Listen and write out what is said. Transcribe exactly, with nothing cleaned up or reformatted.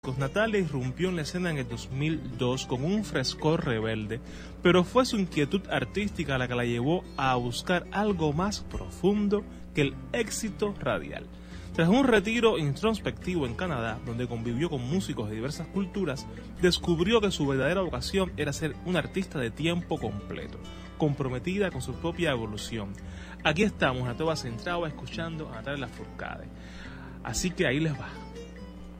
Natalia irrumpió en la escena en el dos mil dos con un frescor rebelde, pero fue su inquietud artística la que la llevó a buscar algo más profundo que el éxito radial. Tras un retiro introspectivo en Canadá, donde convivió con músicos de diversas culturas, descubrió que su verdadera vocación era ser una artista de tiempo completo, comprometida con su propia evolución. Aquí estamos, Natoba Centrao, escuchando a Natalia Lafourcade. Así que ahí les va.